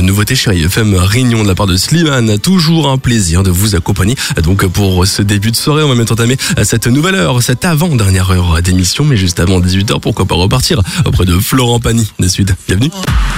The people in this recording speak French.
nouveautés chérie FM Réunion de la part de Slimane. Toujours un plaisir de vous accompagner. Donc pour ce début de soirée, on va maintenant entamer cette nouvelle heure, cette avant-dernière heure d'émission. Mais juste avant 18h, pourquoi pas repartir auprès de Florent Pagny des Suds. Bienvenue.